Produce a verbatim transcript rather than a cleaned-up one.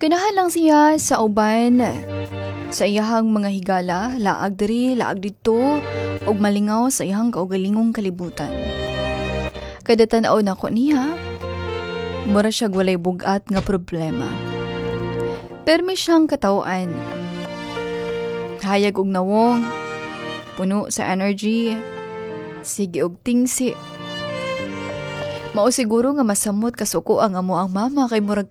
Ganahan lang siya sa uban. Sa iyahang mga higala, laag diri, laag dito, ug malingaw sa iyahang kaugalingong kalibutan. Kada tan-aw nako niya, mura siya walay bugat nga problema. Permi siyang katawan. Hayag og nawong, puno sa energy, sige og tingsi. Mao siguro nga masamot kasuko ang amo ang mama kay murag